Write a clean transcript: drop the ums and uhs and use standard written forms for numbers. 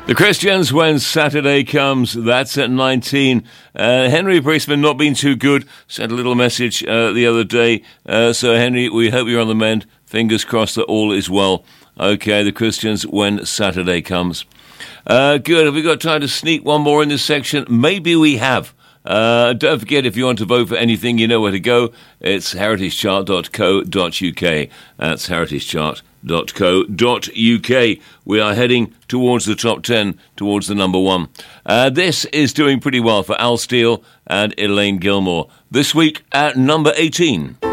The Christians, when Saturday comes, that's at 19. Henry Priestman not been too good. Sent a little message the other day. So, Henry, we hope you're on the mend. Fingers crossed that all is well. Okay, the Christians, when Saturday comes. Good. Have we got time to sneak one more in this section? Maybe we have. Don't forget, if you want to vote for anything, you know where to go. It's heritagechart.co.uk. That's heritagechart.co.uk. We are heading towards the top 10, towards the number 1. This is doing pretty well for Al Steele and Elaine Gilmore. This week at number 18.